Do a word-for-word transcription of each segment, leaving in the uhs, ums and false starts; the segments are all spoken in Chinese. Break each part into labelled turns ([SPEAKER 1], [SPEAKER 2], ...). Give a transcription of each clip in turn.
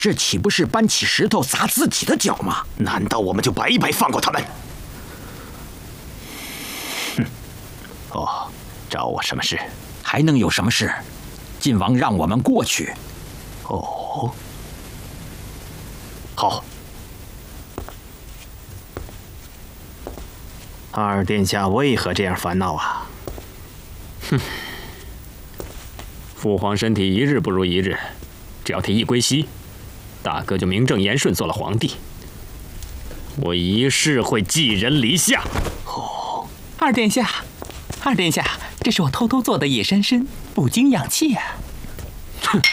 [SPEAKER 1] 这岂不是搬起石头砸自己的脚吗？
[SPEAKER 2] 难道我们就白白放过他们？哼！哦，找我什么事？
[SPEAKER 1] 还能有什么事？晋王让我们过去。
[SPEAKER 2] 哦，好。二殿下为何这样烦恼啊？
[SPEAKER 3] 哼！父皇身体一日不如一日，只要他一归西，大哥就名正言顺做了皇帝。我一世会寄人篱下。
[SPEAKER 2] 哦，
[SPEAKER 4] 二殿下，二殿下，这是我偷偷做的野山参，补精养气啊。
[SPEAKER 3] 哼！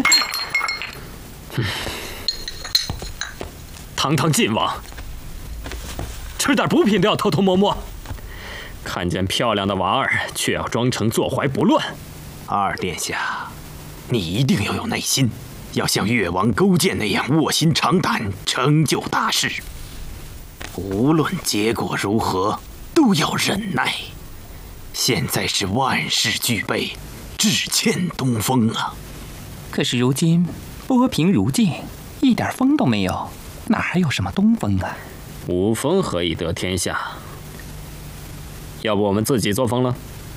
[SPEAKER 3] 堂堂晋王，吃点补品都要偷偷摸摸，看见漂亮的娃儿却要装成坐怀不乱。
[SPEAKER 2] 二殿下，你一定要有耐心，要像越王勾践那样卧薪尝胆，成就大事。无论结果如何，都要忍耐。现在是万事俱备，只欠东风啊！
[SPEAKER 4] 可是如今波平如镜，一点风都没有，哪还有什么东风啊？
[SPEAKER 3] 无风何以得天下？要不我们自己作风了？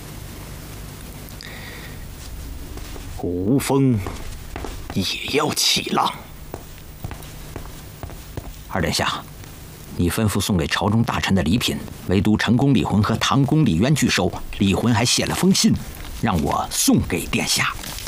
[SPEAKER 2] 无风也要起浪。
[SPEAKER 1] 二殿下，你吩咐送给朝中大臣的礼品，唯独陈公李浑和唐公李渊拒收。李浑还写了封信，让我送给殿下。